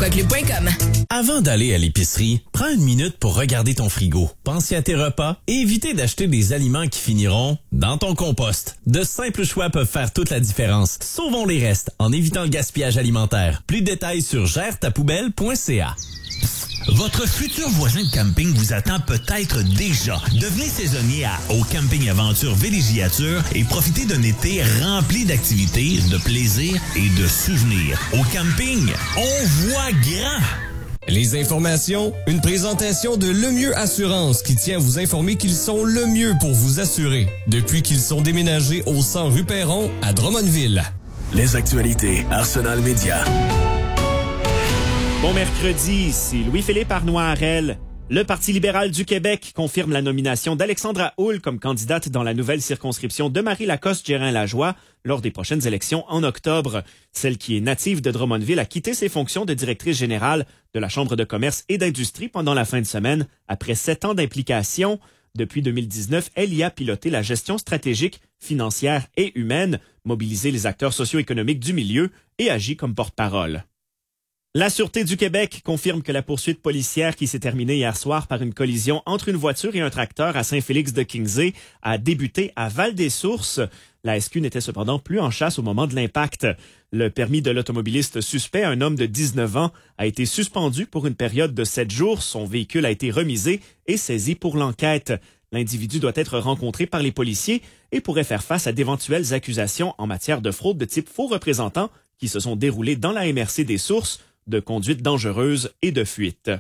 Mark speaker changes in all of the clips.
Speaker 1: Automoqueclub.com.
Speaker 2: Avant d'aller à l'épicerie, prends une minute pour regarder ton frigo. Pense à tes repas et évitez d'acheter des aliments qui finiront dans ton compost. De simples choix peuvent faire toute la différence. Sauvons les restes en évitant le gaspillage alimentaire. Plus de détails sur geretapoubelle.ca.
Speaker 3: Votre futur voisin de camping vous attend peut-être déjà. Devenez saisonnier au Camping Aventure Villégiature et profitez d'un été rempli d'activités, de plaisir et de souvenirs. Au camping, on voit grand!
Speaker 4: Les informations, une présentation de Le Mieux Assurance qui tient à vous informer qu'ils sont le mieux pour vous assurer. Depuis qu'ils sont déménagés au 100 rue Perron à Drummondville.
Speaker 5: Les actualités Arsenal Média.
Speaker 6: Bon mercredi, ici Louis-Philippe Arnois-Harel. Le Parti libéral du Québec confirme la nomination d'Alexandra Houle comme candidate dans la nouvelle circonscription de Marie-Lacoste-Gérin-Lajoie lors des prochaines élections en octobre. Celle qui est native de Drummondville a quitté ses fonctions de directrice générale de la Chambre de commerce et d'industrie pendant la fin de semaine après 7 ans d'implication. Depuis 2019, elle y a piloté la gestion stratégique, financière et humaine, mobilisé les acteurs socio-économiques du milieu et agi comme porte-parole. La Sûreté du Québec confirme que la poursuite policière qui s'est terminée hier soir par une collision entre une voiture et un tracteur à Saint-Félix-de-Kingsey a débuté à Val-des-Sources. La SQ n'était cependant plus en chasse au moment de l'impact. Le permis de l'automobiliste suspect, un homme de 19 ans, a été suspendu pour une période de 7 jours. Son véhicule a été remisé et saisi pour l'enquête. L'individu doit être rencontré par les policiers et pourrait faire face à d'éventuelles accusations en matière de fraude de type faux représentant qui se sont déroulées dans la MRC des Sources, de conduite dangereuse et de fuite.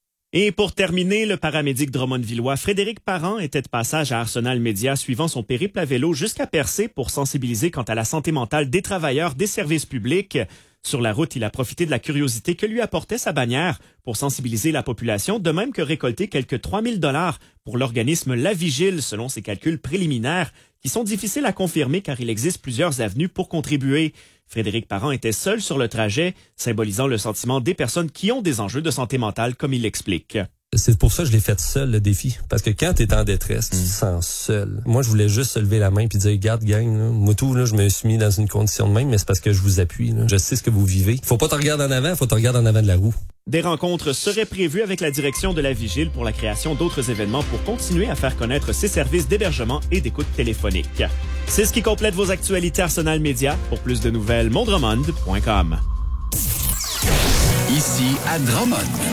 Speaker 6: Et pour terminer, le paramédic drummondvillois Frédéric Parent était de passage à Arsenal Média suivant son périple à vélo jusqu'à Percé pour sensibiliser quant à la santé mentale des travailleurs des services publics. Sur la route, il a profité de la curiosité que lui apportait sa bannière pour sensibiliser la population, de même que récolter quelques 3 000 $ pour l'organisme La Vigile, selon ses calculs préliminaires, qui sont difficiles à confirmer car il existe plusieurs avenues pour contribuer. Frédéric Parent était seul sur le trajet, symbolisant le sentiment des personnes qui ont des enjeux de santé mentale, comme il l'explique.
Speaker 4: C'est pour ça que je l'ai fait seul, le défi. Parce que quand t'es en détresse, tu te sens seul. Moi, je voulais juste se lever la main puis dire, regarde, gang, là, moi tout, là, je me suis mis dans une condition de même, mais c'est parce que je vous appuie. Là. Je sais ce que vous vivez. Faut pas te regarder en avant, faut te regarder en avant de la roue.
Speaker 6: Des rencontres seraient prévues avec la direction de la Vigile pour la création d'autres événements pour continuer à faire connaître ses services d'hébergement et d'écoute téléphonique. C'est ce qui complète vos actualités Arsenal Média. Pour plus de nouvelles, mondromond.com.
Speaker 5: Ici à Drummond.